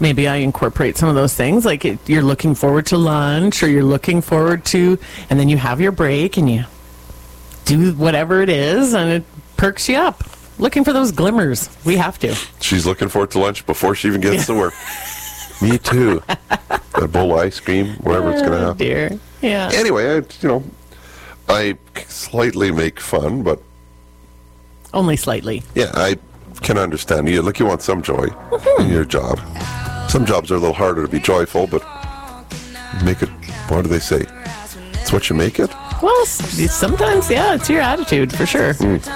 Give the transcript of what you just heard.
maybe I incorporate some of those things. Like you're looking forward to lunch, or you're looking forward to, and then you have your break and you do whatever it is, and it perks you up. Looking for those glimmers. We have to. She's looking forward to lunch before she even gets to work. Me too. A bowl of ice cream, whatever it's going to happen. Dear. Yeah. Anyway, I slightly make fun, but Only slightly. yeah, I can understand you. Like, you want some joy in your job. Some jobs are a little harder to be joyful, but make it, what do they say? It's what you make it? Well, sometimes, yeah, it's your attitude for sure.